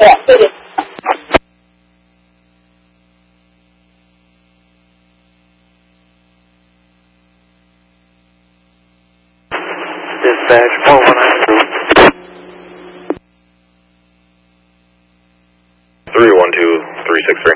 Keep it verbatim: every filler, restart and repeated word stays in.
Yeah, it is. Dispatch four one nine two. three one two three six three.